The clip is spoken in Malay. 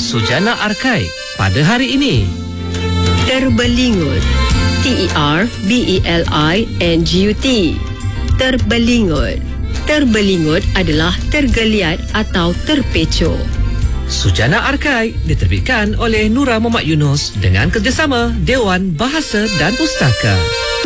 Sujana Arkai pada hari ini. Terbelingut. Terbelingut. Terbelingut. Terbelingut adalah tergeliat atau terpecoh. Sujana Arkai diterbitkan oleh Nura Muhammad Yunus dengan kerjasama Dewan Bahasa dan Pustaka.